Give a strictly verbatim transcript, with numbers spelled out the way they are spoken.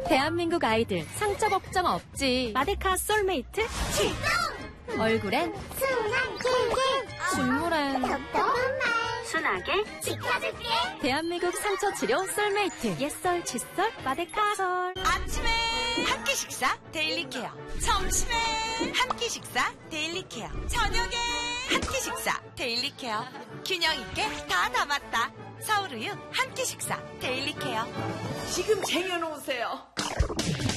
대한민국 아이들 상처 걱정 없지. 마데카 솔메이트 출동! 얼굴엔 순한 캔캔 눈물엔 덕덕한 말 순하게 지켜줄게. 대한민국 상처 치료 솔메이트 옛설 칫솔 마데카솔. 아침에 한 끼 식사 데일리 케어, 점심에 한 끼 식사 데일리 케어, 저녁에 한 끼 식사 데일리 케어. 균형 있게 다 담았다. 서울우유 한 끼 식사 데일리 케어. 지금 쟁여놓으세요.